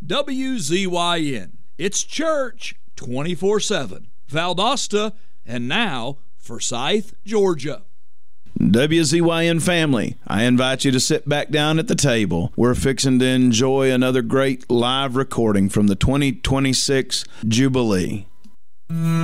WZYN. It's church 24/7. Valdosta, and now Forsyth, Georgia. WZYN family, I invite you to sit back down at the table. We're fixing to enjoy another great live recording from the 2026 Jubilee.